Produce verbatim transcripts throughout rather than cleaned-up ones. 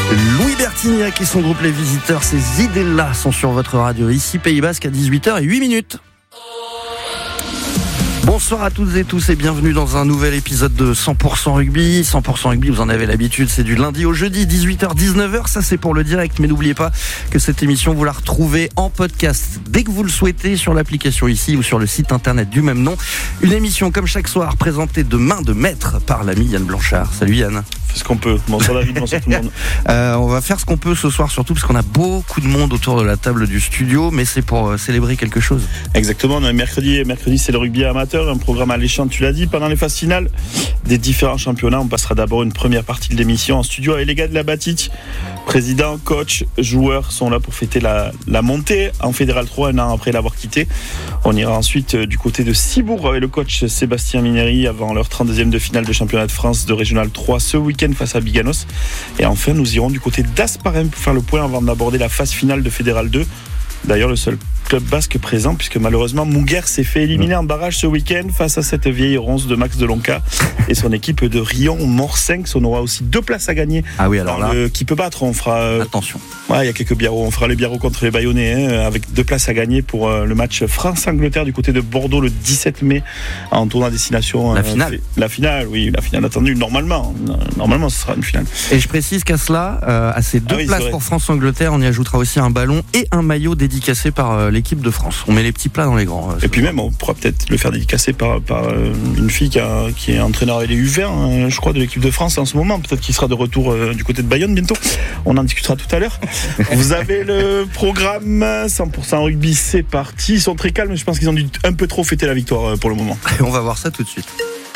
Louis Bertignac et son groupe Les Visiteurs, ces idées-là sont sur votre radio. Ici Pays Basque à dix-huit heures huit minutes. Bonsoir à toutes et tous et bienvenue dans un nouvel épisode de cent pour cent rugby. cent pour cent rugby, vous en avez l'habitude, c'est du lundi au jeudi, dix-huit heures dix-neuf heures, ça c'est pour le direct. Mais n'oubliez pas que cette émission, vous la retrouvez en podcast dès que vous le souhaitez sur l'application ici ou sur le site internet du même nom. Une émission comme chaque soir présentée de main de maître par l'ami Yann Blanchard. Salut Yann. Fais ce qu'on peut. Bonsoir David, bonsoir tout le monde. euh, on va faire ce qu'on peut ce soir, surtout parce qu'on a beaucoup de monde autour de la table du studio, mais c'est pour euh, célébrer quelque chose. Exactement, on est mercredi, mercredi c'est le rugby amateur, un programme alléchant, tu l'as dit. Pendant les phases finales des différents championnats, on passera d'abord une première partie de l'émission en studio avec les gars de la Batite. Président, coach, joueurs sont là pour fêter la, la montée en Fédéral trois un an après l'avoir quitté. On ira ensuite du côté de Cibourg avec le coach Sébastien Mineri avant leur trente-deuxième de finale de championnat de France de Régional trois ce week-end face à Biganos. Et enfin, nous irons du côté d'Asparem pour faire le point avant d'aborder la phase finale de Fédéral deux. D'ailleurs, le seul club basque présent, puisque malheureusement Muguer s'est fait éliminer en barrage ce week-end face à cette vieille ronce de Max Delonca et son équipe de Rion-Morcinq. On aura aussi deux places à gagner. Ah oui, alors là, le, qui peut battre, on fera. Euh, attention. Ouais, il y a quelques biarros. On fera les biarros contre les Bayonnais, hein, avec deux places à gagner pour euh, le match France-Angleterre du côté de Bordeaux le dix-sept mai en tournoi à destination. La euh, finale. La finale, oui, la finale attendue. Normalement, normalement, ce sera une finale. Et je précise qu'à cela, euh, à ces deux ah oui, places pour France-Angleterre, on y ajoutera aussi un ballon et un maillot dédicacé par euh, l'équipe de France. On met les petits plats dans les grands. Euh, et puis même, on pourra peut-être le faire dédicacer par, par euh, une fille qui, a, qui est entraîneur avec les U vingt, hein, je crois, de l'équipe de France en ce moment. Peut-être qu'il sera de retour euh, du côté de Bayonne bientôt. On en discutera tout à l'heure. Vous avez le programme cent pour cent rugby, c'est parti. Ils sont très calmes, je pense qu'ils ont dû un peu trop fêter la victoire euh, pour le moment. Et on va voir ça tout de suite.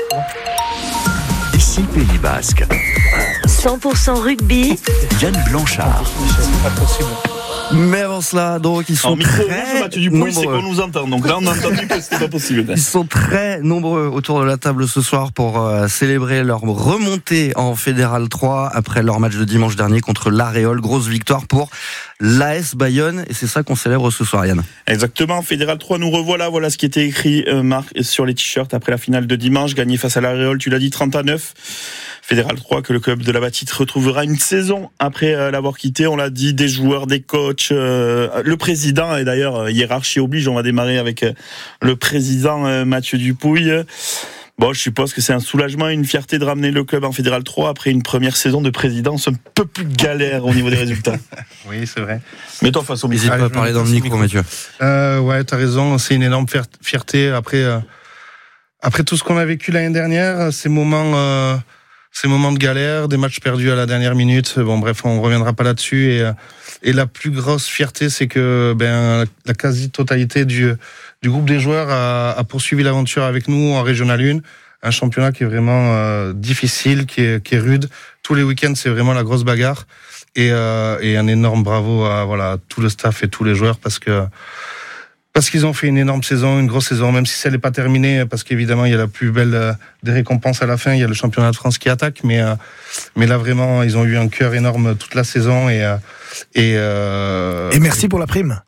Ici Pays Basque. cent pour cent rugby. Yann Blanchard. C'est pas possible. Mais avant cela, donc ils sont Alors, micro, très Mathieu Dupuis, c'est nombreux. qu'on nous entend. Donc là, on a entendu que c'était pas possible. Ils sont très nombreux autour de la table ce soir pour euh, célébrer leur remontée en Fédéral trois après leur match de dimanche dernier contre l'Aréole. Grosse victoire pour l'A S Bayonne et c'est ça qu'on célèbre ce soir, Yann. Exactement, Fédéral trois, nous revoilà. Voilà ce qui était écrit, euh, Marc, sur les t-shirts après la finale de dimanche, gagné face à l'Aréole, tu l'as dit, trente à neuf. Fédéral trois, que le club de la Batite retrouvera une saison après euh, l'avoir quitté. On l'a dit, des joueurs, des coachs, euh, le président, et d'ailleurs, euh, hiérarchie oblige, on va démarrer avec euh, le président euh, Mathieu Dupuis. Bon, je suppose que c'est un soulagement et une fierté de ramener le club en Fédéral trois après une première saison de présidence un peu plus galère au niveau des résultats. Oui, c'est vrai. Mets-toi face au micro. N'hésite pas à parler dans le micro, Mathieu. Euh, ouais, t'as raison. C'est une énorme fierté après euh, après tout ce qu'on a vécu l'année dernière, ces moments, euh, ces moments de galère, des matchs perdus à la dernière minute. Bon, bref, on reviendra pas là-dessus. Et, et la plus grosse fierté, c'est que ben la quasi-totalité du du groupe des joueurs a, a poursuivi l'aventure avec nous en Régional un, un championnat qui est vraiment euh, difficile, qui est, qui est rude. Tous les week-ends, c'est vraiment la grosse bagarre. Et, euh, et un énorme bravo à voilà tout le staff et tous les joueurs parce que parce qu'ils ont fait une énorme saison, une grosse saison, même si ça n'est pas terminée, parce qu'évidemment il y a la plus belle euh, des récompenses à la fin. Il y a le championnat de France qui attaque, mais euh, mais là vraiment ils ont eu un cœur énorme toute la saison et euh, et euh, et merci pour la prime.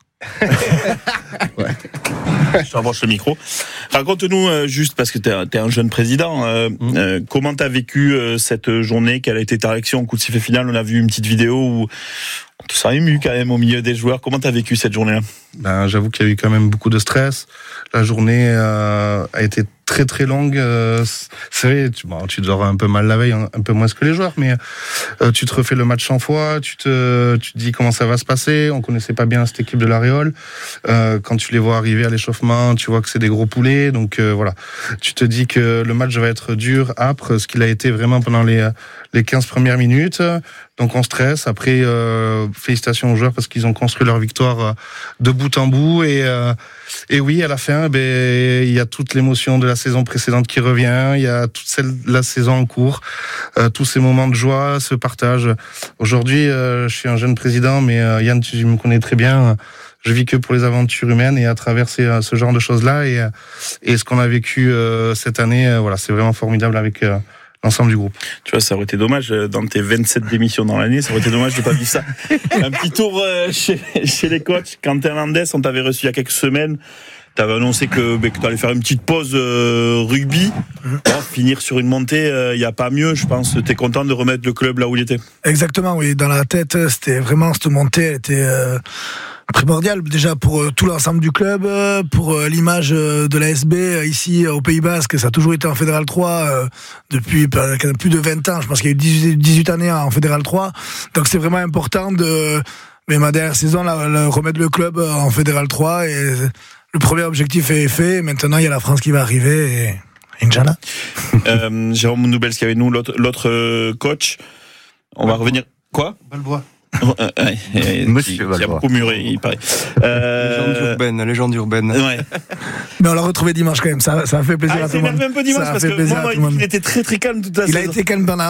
Ouais. Je t'embranche le micro. Raconte-nous euh, juste, parce que t'es, t'es un jeune président, euh, mmh. euh, comment t'as vécu euh, cette journée, quelle a été ta réaction au coup de sifflet final? On a vu une petite vidéo où on te sent ému quand même au milieu des joueurs. Comment t'as vécu cette journée-là? Ben, j'avoue qu'il y a eu quand même beaucoup de stress. La journée euh, a été très très longue. Euh, c'est vrai, tu, bon, tu dors un peu mal la veille, un, un peu moins que les joueurs, mais euh, tu te refais le match cent fois, tu te, tu te dis comment ça va se passer. On connaissait pas bien cette équipe de l'Aréole. Euh, quand tu les vois arriver à l'échauffement, tu vois que c'est des gros poulets. Donc euh, voilà, tu te dis que le match va être dur, âpre, ce qu'il a été vraiment pendant les les quinze premières minutes. Donc on stresse. Après, euh, félicitations aux joueurs parce qu'ils ont construit leur victoire de bout en bout. Et, euh, et oui, à la fin, ben, il y a toute l'émotion de la saison précédente qui revient. Il y a toute celle de la saison en cours. Euh, tous ces moments de joie, ce partage. Aujourd'hui, euh, je suis un jeune président, mais euh, Yann, tu me connais très bien. Je vis que pour les aventures humaines et à travers ces, ce genre de choses-là. Et, et ce qu'on a vécu euh, cette année, euh, voilà, c'est vraiment formidable avec... Euh, l'ensemble du groupe. Tu vois, ça aurait été dommage, dans tes vingt-sept démissions dans l'année, ça aurait été dommage de pas vivre ça. Un petit tour chez, chez les coachs. Quentin Hernandez, on t'avait reçu il y a quelques semaines. tu avais annoncé que, bah, que tu allais faire une petite pause euh, rugby. Bon, finir sur une montée, il euh, n'y a pas mieux, je pense. Tu es content de remettre le club là où il était. Exactement, oui. Dans la tête, c'était vraiment cette montée, elle était euh, primordiale déjà pour euh, tout l'ensemble du club, euh, pour euh, l'image euh, de l'A S B euh, ici euh, au Pays Basque. Ça a toujours été en Fédéral trois euh, depuis euh, plus de vingt ans. Je pense qu'il y a eu dix-huit années en Fédéral trois. Donc c'est vraiment important de, mais ma dernière saison, là, là, remettre le club en Fédéral trois. Et le premier objectif est fait. Maintenant, il y a la France qui va arriver. Et... Inch'Allah. euh, Jérôme Noubelski avec nous, l'autre, l'autre euh, coach. On va revenir. Quoi Balbois. euh, euh, Monsieur qui, qui a beaucoup mûri, il paraît. Euh... Légende urbaine, légende urbaine. Ouais. Mais on l'a retrouvé dimanche quand même, ça, ça a fait plaisir ah, à tout le monde. Il s'est énervé un peu dimanche ça parce que moi, il était très très calme toute la Il saison. a été calme pendant